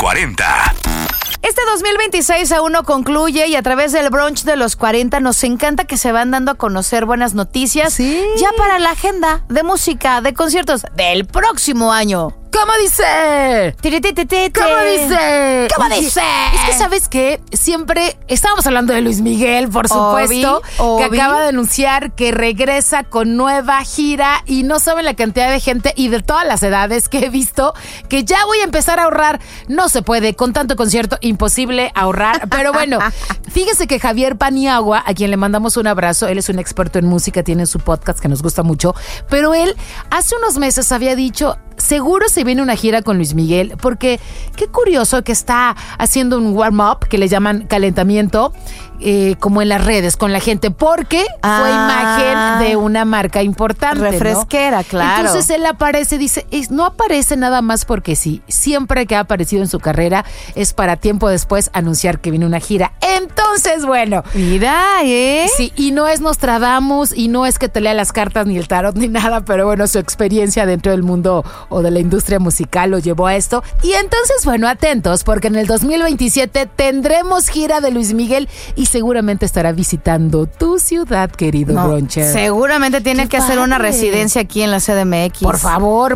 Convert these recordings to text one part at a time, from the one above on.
40. Este 2026 aún no concluye y a través del brunch de los 40 nos encanta que se van dando a conocer buenas noticias ya para la agenda de música, de conciertos del próximo año. ¿Cómo dice? ¿Cómo dice? ¿Cómo dice? Es que, ¿sabes qué? Siempre estábamos hablando de Luis Miguel, por supuesto, que acaba de anunciar que regresa con nueva gira y no saben la cantidad de gente y de todas las edades que he visto que ya voy a empezar a ahorrar. No se puede, con tanto concierto, imposible ahorrar. Pero bueno, fíjese que Javier Paniagua, a quien le mandamos un abrazo, él es un experto en música, tiene su podcast que nos gusta mucho, pero él hace unos meses había dicho, seguro se viene una gira con Luis Miguel, porque qué curioso que está haciendo un warm-up, que le llaman calentamiento, como en las redes con la gente, porque fue imagen de una marca importante, refresquera, ¿no? Claro. Entonces él aparece, dice, no aparece nada más porque sí, siempre que ha aparecido en su carrera es para tiempo después anunciar que viene una gira. Entonces, bueno, mira, sí, y no es Nostradamus y no es que te lea las cartas ni el tarot ni nada, pero bueno, su experiencia dentro del mundo o de la industria musical lo llevó a esto. Y entonces, bueno, atentos, porque en el 2027 tendremos gira de Luis Miguel y seguramente estará visitando tu ciudad, querido Broncher. Seguramente tiene que hacer una residencia aquí en la CDMX. Por favor.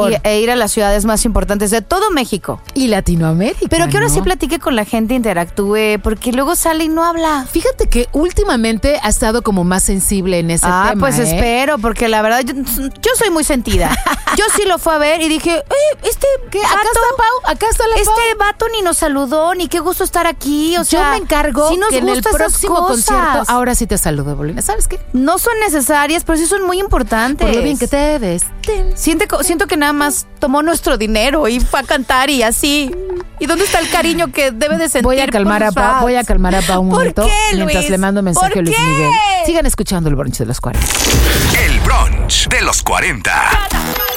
E ir a las ciudades más importantes de todo México. Y Latinoamérica. Pero que ahora sí platique con la gente, interactúe, porque luego sale y no habla. Fíjate que últimamente ha estado como más sensible en ese tema. Pues espero, porque la verdad, yo soy muy sentida. Yo sí lo fui a ver y dije, ¿qué? Acá está Pau, acá está la Pau. Este vato ni nos saludó, ni qué gusto estar aquí. O sea, yo me encargo si nos que en el próximo concierto, ahora sí te saludo, Bolina. ¿Sabes qué? No son necesarias, pero sí son muy importantes. Por lo bien que te ves. Siento que nada más tomó nuestro dinero y fue a cantar y así. ¿Y dónde está el cariño que debe de sentir? Voy a calmar a Pau un momento. ¿Por qué, Luis? Mientras le mando un mensaje a Luis Miguel. Sigan escuchando el brunch de los 40. El brunch de los 40.